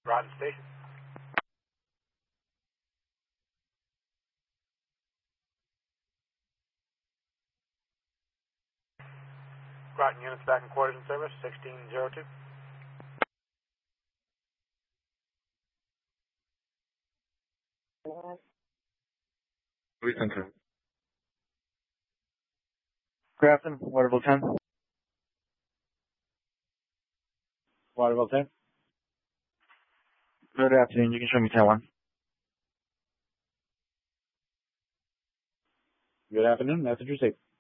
Groton Station. Groton units back in quarters in service, 1602. Louis Center. Grafton, Waterville 10. Waterville 10. Good afternoon, you can show me Taiwan. Good afternoon, message received.